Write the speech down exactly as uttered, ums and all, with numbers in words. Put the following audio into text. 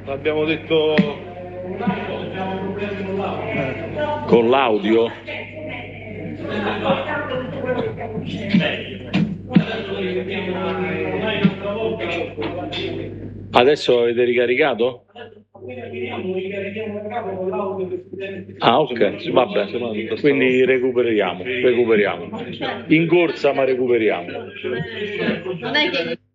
L'abbiamo detto con l'audio. Adesso avete ricaricato? Ah, ok, vabbè, quindi recuperiamo, recuperiamo. In corsa ma recuperiamo. Non è che